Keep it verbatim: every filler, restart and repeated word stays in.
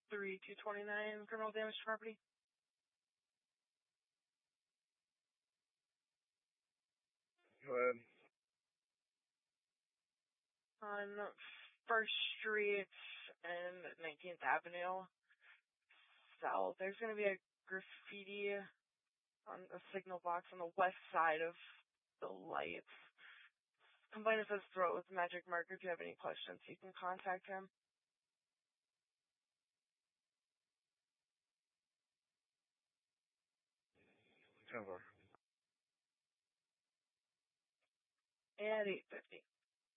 three two twenty-nine, criminal damage to property. Go ahead. On First Street and nineteenth Avenue South, there's going to be a graffiti on a signal box on the west side of the lights. Complainant says throw it with magic marker. If you have any questions, you can contact him. ten four. At eight fifty.